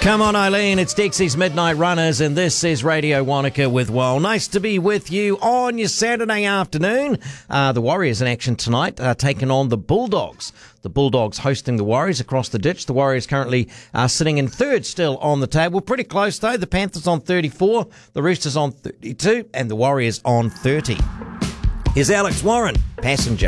Come on, Eileen, it's Dixie's Midnight Runners, and this is Radio Wanaka with Well. Nice to be with you on your Saturday afternoon. The Warriors in action tonight, taking on the Bulldogs. The Bulldogs hosting the Warriors across the ditch. The Warriors currently sitting in third still on the table. Pretty close, though. The Panthers on 34, the Roosters on 32, and the Warriors on 30. Here's Alex Warren, Passenger.